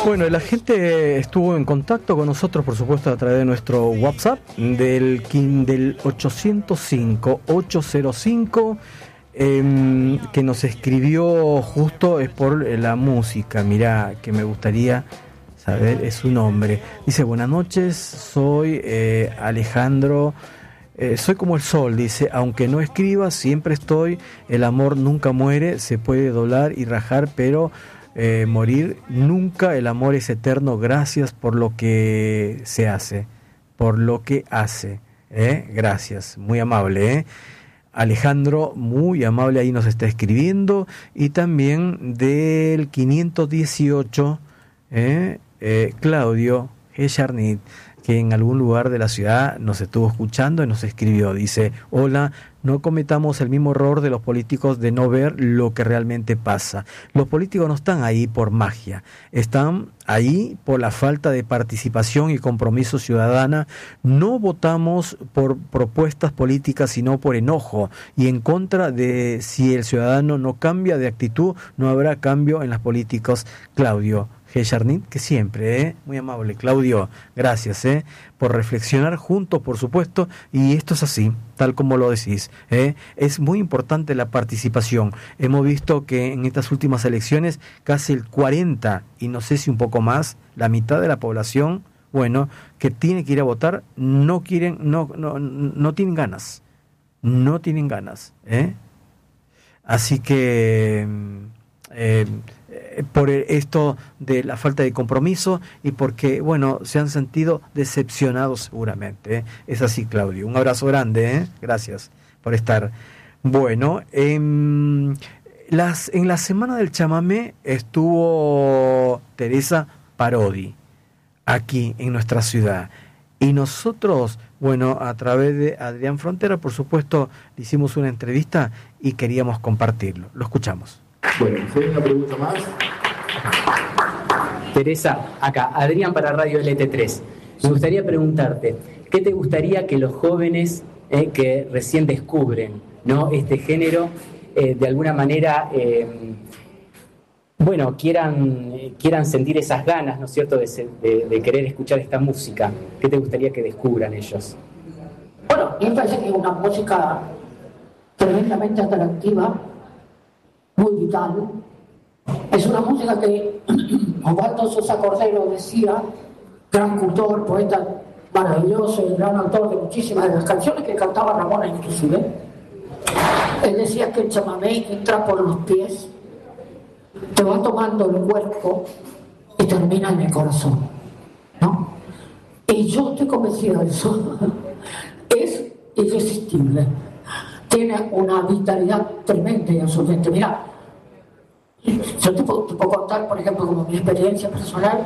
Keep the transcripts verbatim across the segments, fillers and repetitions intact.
Bueno, la gente estuvo en contacto con nosotros, por supuesto, a través de nuestro WhatsApp del, del ochocientos cinco, ochocientos cinco, eh, que nos escribió justo es por la música. Mirá, que me gustaría saber, es su nombre. Dice, buenas noches, soy eh, Alejandro, eh, soy como el sol, dice, aunque no escriba, siempre estoy, el amor nunca muere, se puede doblar y rajar, pero... Eh, morir nunca, el amor es eterno, gracias por lo que se hace, por lo que hace, ¿eh? Gracias, muy amable, ¿eh? Alejandro, muy amable, ahí nos está escribiendo, y también del quinientos dieciocho, ¿eh? Eh, Claudio Gecharnit, que en algún lugar de la ciudad nos estuvo escuchando y nos escribió, dice, hola, no cometamos el mismo error de los políticos de no ver lo que realmente pasa. Los políticos no están ahí por magia, están ahí por la falta de participación y compromiso ciudadana. No votamos por propuestas políticas, sino por enojo y en contra de si el ciudadano no cambia de actitud, no habrá cambio en las políticas. Claudio Gecharnit, que siempre, ¿eh? Muy amable, Claudio, gracias, ¿eh? Por reflexionar juntos, por supuesto, y esto es así, tal como lo decís, ¿eh? Es muy importante la participación. Hemos visto que en estas últimas elecciones casi el cuarenta, y no sé si un poco más, la mitad de la población, bueno, que tiene que ir a votar, no quieren, no, no, no tienen ganas, no tienen ganas, ¿eh? Así que... Eh, por esto de la falta de compromiso y porque, bueno, se han sentido decepcionados seguramente, ¿eh? Es así, Claudio. Un abrazo grande, ¿eh? Gracias por estar. Bueno, eh, las, en la Semana del Chamamé estuvo Teresa Parodi, aquí en nuestra ciudad. Y nosotros, bueno, a través de Adrián Frontera, por supuesto, le hicimos una entrevista y queríamos compartirlo. Lo escuchamos. Bueno, si hay una pregunta más. Teresa, acá, Adrián para Radio L T tres. Me gustaría preguntarte, ¿qué te gustaría que los jóvenes eh, que recién descubren, ¿no?, este género, eh, de alguna manera, eh, bueno, quieran, eh, quieran sentir esas ganas, ¿no es cierto?, de, de, de querer escuchar esta música? ¿Qué te gustaría que descubran ellos? Bueno, a mí me parece que es una música tremendamente atractiva, muy vital. Es una música que Osvaldo Sosa Cordero decía, gran cultor, poeta maravilloso y gran autor de muchísimas de las canciones que cantaba Ramona inclusive. Él decía que el chamamé entra por los pies, te va tomando el cuerpo y termina en el corazón, ¿no? Y yo estoy convencida de eso. Es irresistible. Tiene una vitalidad tremenda y absolutamente. Mira, yo te puedo, te puedo contar, por ejemplo, como mi experiencia personal.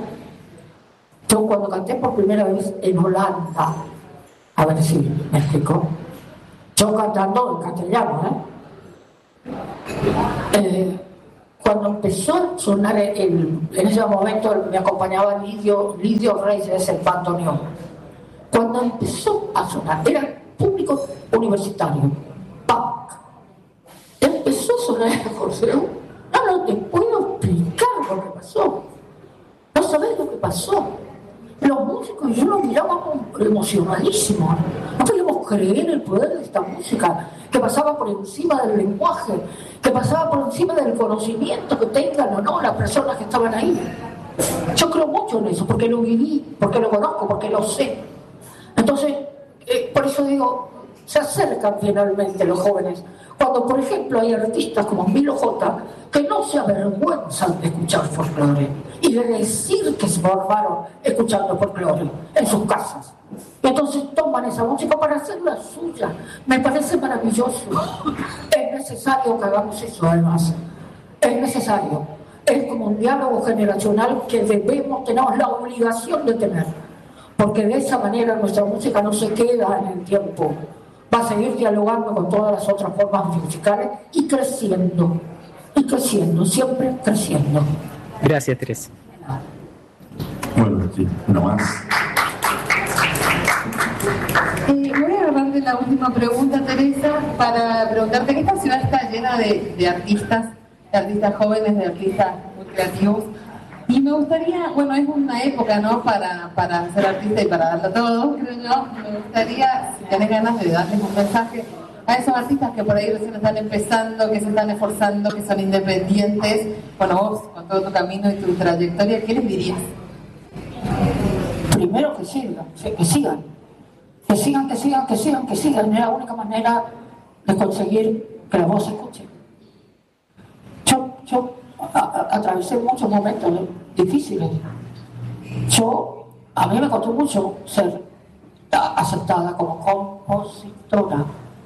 Yo cuando canté por primera vez en Holanda, a ver si me explico, yo cantando en castellano, ¿eh? Eh, cuando empezó a sonar, el, en ese momento me acompañaba Lidio, Lidio Reyes, el bandoneón. Cuando empezó a sonar, era público universitario. ¡Pac! Empezó a sonar el acordeón. No, no te puedo explicar lo que pasó. No sabés lo que pasó. Los músicos y yo lo mirábamos emocionadísimos. No podíamos creer el poder de esta música, que pasaba por encima del lenguaje, que pasaba por encima del conocimiento que tengan o no las personas que estaban ahí. Yo creo mucho en eso, porque lo viví, porque lo conozco, porque lo sé. Entonces, eh, por eso digo, se acercan finalmente los jóvenes. Cuando, por ejemplo, hay artistas como Milo J, que no se avergüenzan de escuchar folclore y de decir que se formaron escuchando folclore en sus casas. Entonces toman esa música para hacerla suya. Me parece maravilloso. Es necesario que hagamos eso, además. Es necesario. Es como un diálogo generacional que debemos, tenemos la obligación de tener. Porque de esa manera nuestra música no se queda en el tiempo. Va a seguir dialogando con todas las otras formas musicales y creciendo, y creciendo, siempre creciendo. Gracias, Teresa. Bueno, sí, una más. Eh, voy a agarrar de la última pregunta, Teresa, para preguntarte que esta ciudad está llena de, de artistas, de artistas jóvenes, de artistas muy creativos. Y me gustaría, bueno, es una época, ¿no? Para, para ser artista y para darlo todo, creo yo. Me gustaría, si tenés ganas de darles un mensaje a esos artistas que por ahí recién están empezando, que se están esforzando, que son independientes. Bueno, vos, con todo tu camino y tu trayectoria, ¿qué les dirías? Primero que sigan, que sigan. Que sigan, que sigan, que sigan, que sigan. Es la única manera de conseguir que la voz se escuche. Yo, yo a, a, atravesé muchos momentos difíciles. Yo, a mí me costó mucho ser aceptada como compositora.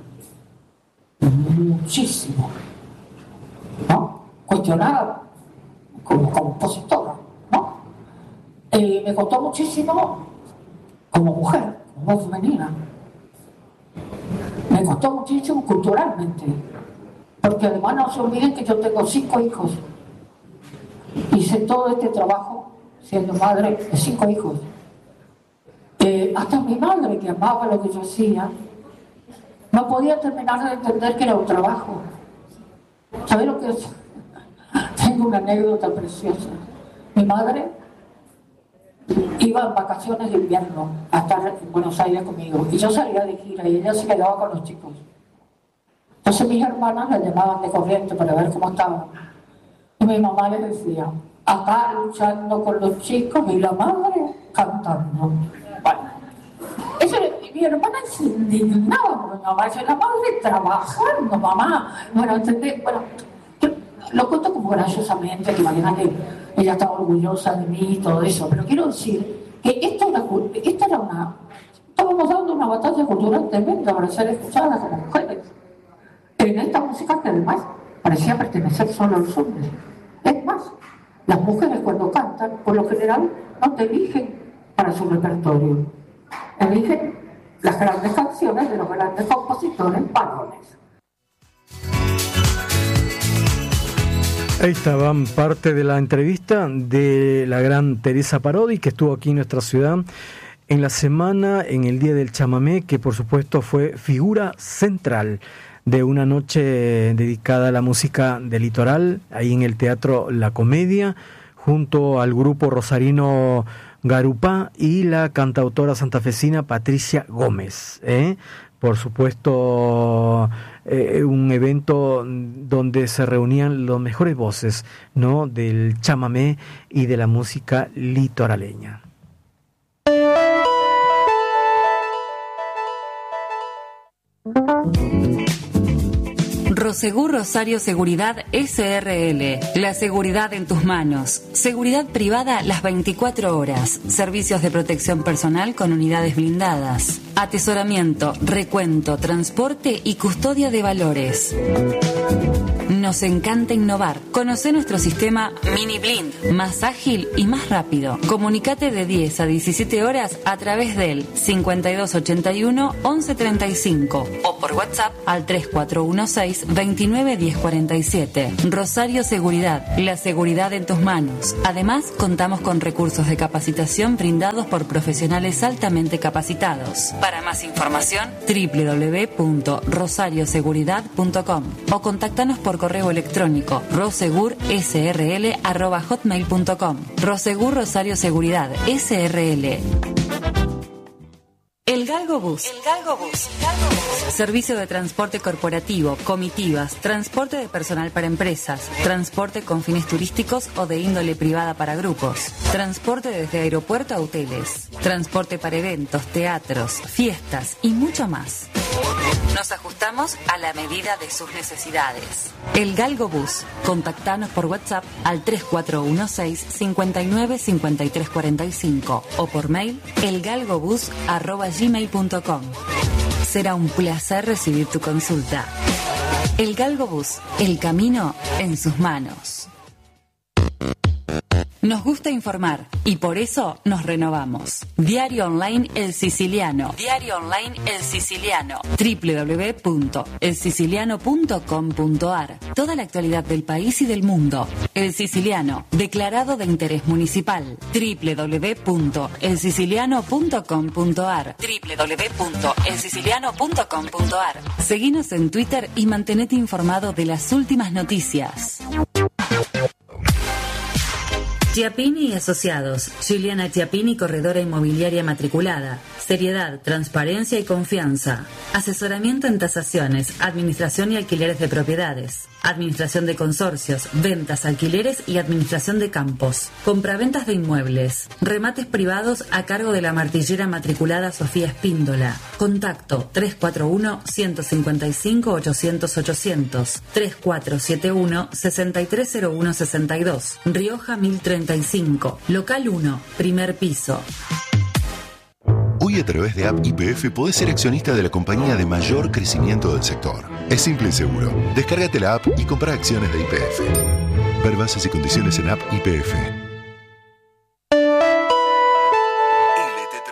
Muchísimo. ¿No? Cuestionada como compositora. ¿No? Eh, me costó muchísimo como mujer, como voz femenina. Me costó muchísimo culturalmente. Porque además no se olviden que yo tengo cinco hijos. Hice todo este trabajo siendo madre de cinco hijos. Eh, hasta mi madre, que amaba lo que yo hacía, no podía terminar de entender que era un trabajo. ¿Sabes lo que es? Tengo una anécdota preciosa. Mi madre iba en vacaciones de invierno a estar en Buenos Aires conmigo. Y yo salía de gira y ella se quedaba con los chicos. Entonces mis hermanas la llamaban de corriente para ver cómo estaban. Y mi mamá les decía, acá luchando con los chicos y la madre cantando. Bueno, eso, mi hermana se indignaba porque mi mamá decía, la madre trabajando, mamá. Bueno, ¿entendés? Bueno, lo cuento como graciosamente, que imagínate, ella estaba orgullosa de mí y todo eso. Pero quiero decir que esto era, esto era una... Estábamos dando una batalla cultural tremenda para ser escuchadas como mujeres. En esta música que además parecía pertenecer solo a los hombres. Es más, las mujeres cuando cantan, por lo general, no te eligen para su repertorio. Eligen las grandes canciones de los grandes compositores varones. Ahí estaban parte de la entrevista de la gran Teresa Parodi, que estuvo aquí en nuestra ciudad en la semana, en el Día del Chamamé, que por supuesto fue figura central de una noche dedicada a la música del litoral, ahí en el Teatro La Comedia, junto al grupo rosarino Garupá y la cantautora santafesina Patricia Gómez. ¿eh? Por supuesto, eh, un evento donde se reunían las mejores voces, ¿no?, del chamamé y de la música litoraleña. Prosegur Rosario Seguridad S R L. La seguridad en tus manos. Seguridad privada las veinticuatro horas. Servicios de protección personal con unidades blindadas. Atesoramiento, recuento, transporte y custodia de valores. Nos encanta innovar. Conoce nuestro sistema Mini Blind, más ágil y más rápido. Comunicate de diez a diecisiete horas a través del cincuenta y dos ochenta y uno once treinta y cinco o por WhatsApp al tres cuatro uno seis veintinueve diez cuarenta y siete. Rosario Seguridad, la seguridad en tus manos. Además, contamos con recursos de capacitación brindados por profesionales altamente capacitados. Para más información, doble u doble u doble u punto rosario seguridad punto com o contáctanos por correo electrónico rosegur s r l arroba hotmail punto com. Rosegur Rosario Seguridad S R L. El Galgo Bus. El Galgo Bus. Galgo Bus. Servicio de transporte corporativo, comitivas, transporte de personal para empresas, transporte con fines turísticos o de índole privada para grupos, transporte desde aeropuerto a hoteles, transporte para eventos, teatros, fiestas y mucho más. Nos ajustamos a la medida de sus necesidades. El Galgo Bus. Contactanos por WhatsApp al tres cuatro uno seis cincuenta y nueve cincuenta y tres cuarenta y cinco o por mail elgalgobus arroba gmail punto com. Será un placer recibir tu consulta. El Galgo Bus. El camino en sus manos. Nos gusta informar y por eso nos renovamos. Diario Online El Siciliano. Diario Online El Siciliano. doble u doble u doble u punto el siciliano punto com punto a r. Toda la actualidad del país y del mundo. El Siciliano, declarado de interés municipal. doble u doble u doble u punto el siciliano punto com punto a r. doble u doble u doble u punto el siciliano punto com punto a r. Seguinos en Twitter y mantenete informado de las últimas noticias. Chiappini y Asociados, Juliana Chiappini, corredora inmobiliaria matriculada. Seriedad, transparencia y confianza. Asesoramiento en tasaciones, administración y alquileres de propiedades. Administración de consorcios, ventas, alquileres y administración de campos. Compraventas de inmuebles. Remates privados a cargo de la martillera matriculada Sofía Espíndola. Contacto tres cuatro uno, uno cinco cinco, ochocientos, ochocientos. tres cuatro siete uno, seis tres cero uno seis dos. Rioja mil treinta y cinco. Local uno, primer piso. Hoy a través de App Y P F podés ser accionista de la compañía de mayor crecimiento del sector. Es simple y seguro. Descárgate la app y compra acciones de Y P F. Ver bases y condiciones en App Y P F. L T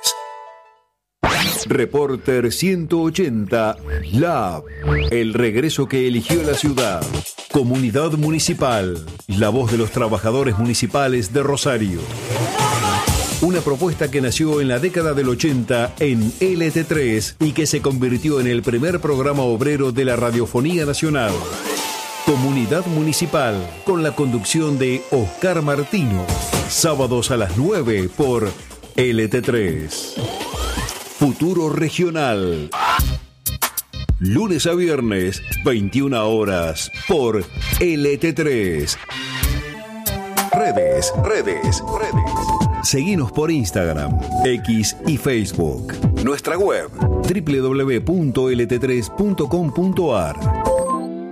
tres. Reporter ciento ochenta, la app. El regreso que eligió la ciudad. Comunidad Municipal. La voz de los trabajadores municipales de Rosario. Una propuesta que nació en la década del ochenta en L T tres y que se convirtió en el primer programa obrero de la radiofonía nacional. Comunidad Municipal, con la conducción de Oscar Martino. Sábados a las nueve por L T tres. Futuro Regional. Lunes a viernes, veintiuna horas, por L T tres. Redes, redes, redes. Seguinos por Instagram, X y Facebook. Nuestra web, doble u doble u doble u punto l t tres punto com punto a r.